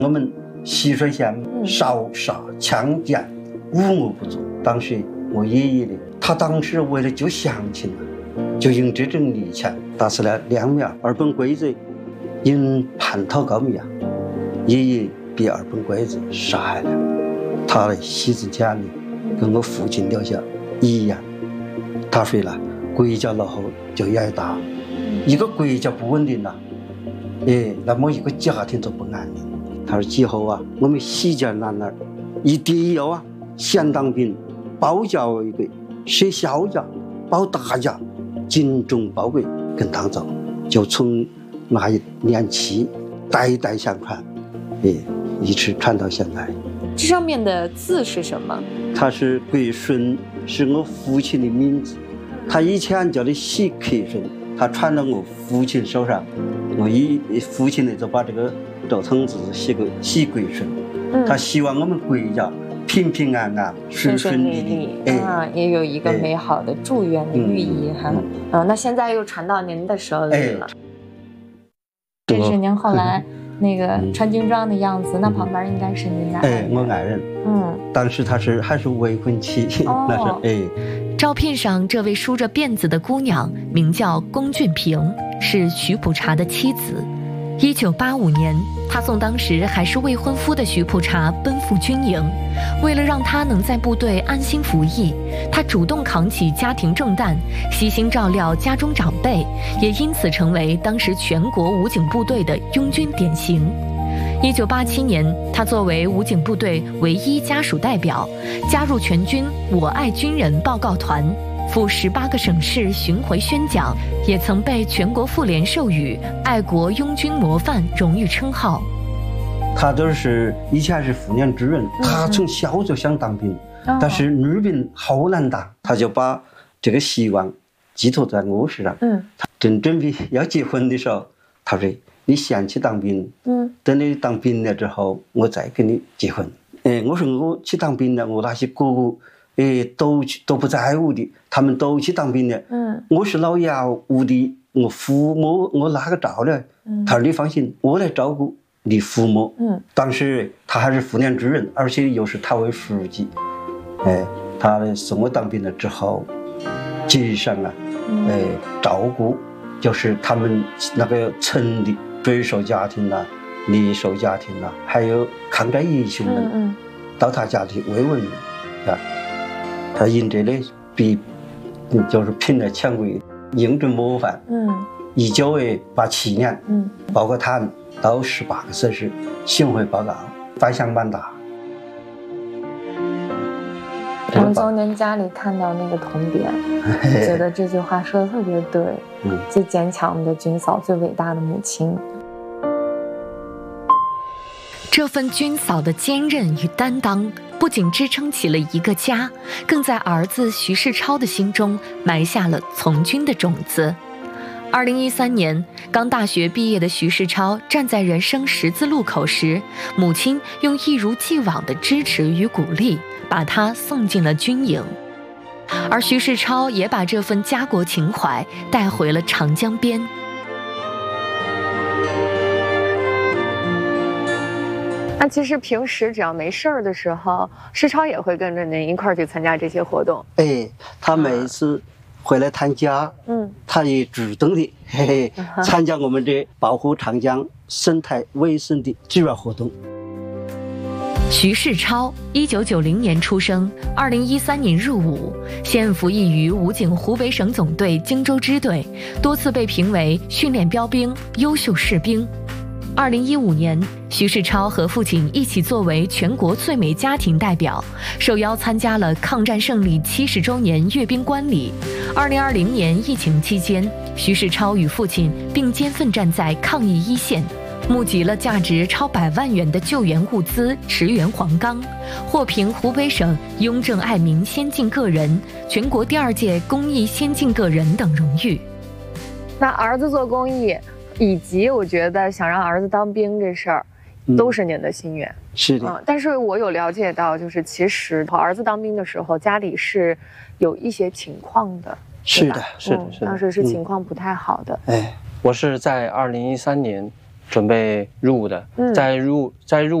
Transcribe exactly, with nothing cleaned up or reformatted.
我们浠水县烧杀强奸无恶不作。当时我爷爷呢，他当时为了救乡亲啊，就用这种利枪打死了两名二本鬼子，因叛逃告密啊，爷爷被二本鬼子杀害了。他的喜字家里跟我父亲留下一样，他说了，国家落后就挨打，一个国家不稳定了，哎，那么一个家庭就不安宁。他说以后啊，我们喜家男儿一定要啊，先当兵，保家卫国，设小家，保大家，精忠报国，跟当走，就从那一年起，代代相传，哎，一直传到现在。 这上面的字是什么？ 他是国顺，是我父亲的名字。他以前叫的喜克顺，他传到我父亲手上，我以父亲呢就把这个斗藤字写个喜国顺。嗯、他希望我们国家平平安安、顺顺利利， 哎、啊，也有一个美好的祝愿的寓意哈。嗯嗯、啊，那现在又传到您的手里了。哎、这是您后来那个穿军装的样子，嗯、那旁边应该是您的爱人。 哎，我爱人。嗯，当时他是还是未婚妻，哦、那是哎。 照片上这位梳着辫子的姑娘名叫龚俊平，是徐普查的妻子。一九八五年，他送当时还是未婚夫的徐普查奔赴军营。为了让他能在部队安心服役，他主动扛起家庭重担，悉心照料家中长辈，也因此成为当时全国武警部队的拥军典型。一九八七年，他作为武警部队唯一家属代表，加入全军我爱军人报告团，赴十八个省市巡回宣讲，也曾被全国妇联授予爱国拥军模范荣誉称号。 他都是以前是妇联主任，他从小就想当兵，嗯、但是女兵好难当，他就把这个希望寄托在我身上。嗯，他正准备要结婚的时候，他说：“你先去当兵，嗯，等你当兵了之后，我再跟你结婚。”哎，我说我去当兵了，我那些哥哥，哎，都去都不在屋的，他们都去当兵了。嗯，我是老幺屋的，我父母我哪个照料？嗯，他说你放心，我来照顾你父母。嗯，当时他还是妇联主任，而且又是党委书记。哎，他送我当兵了之后，节上啊，哎，照顾就是他们那个城的追收家庭呐、啊、离收家庭呐、啊，还有抗战英雄们，嗯嗯到他家里慰问啊。他因这类比就是评了全国英俊模范。嗯，一九八七年，嗯，包括他到十八个省市巡回报告，反响蛮大。 我们从您家里看到那个铜匾，觉得这句话说的特别对。嗯，最坚强的军嫂，最伟大的母亲。 这份军嫂的坚韧与担当，不仅支撑起了一个家，更在儿子徐世超的心中埋下了从军的种子。二零一三年，刚大学毕业的徐世超站在人生十字路口时，母亲用一如既往的支持与鼓励，把他送进了军营。而徐世超也把这份家国情怀带回了长江边。 那其实平时只要没事儿的时候，世超也会跟着您一块儿去参加这些活动。 哎，他每次回来探家，嗯，他也主动的嘿嘿参加我们这保护长江生态卫生的志愿活动。 徐世超，一九九零年出生，二零一三年入伍，现服役于武警湖北省总队荆州支队，多次被评为训练标兵、优秀士兵。二零一五年，徐世超和父亲一起作为全国最美家庭代表，受邀参加了抗战胜利七十周年阅兵观礼。二零二零年疫情期间，徐世超与父亲并肩奋战在抗疫一线，募集了价值超百万元的救援物资，驰援黄冈，获评湖北省雍正爱民先进个人、全国第二届公益先进个人等荣誉。 那儿子做公益，以及我觉得想让儿子当兵这事儿，都是您的心愿。 嗯、是的、嗯。 但是我有了解到，就是其实儿子当兵的时候，家里是有一些情况的。 是的，是的，是的。 当时是情况不太好的。 哎、嗯， 我是在二零一三年准备入伍的，在入在入。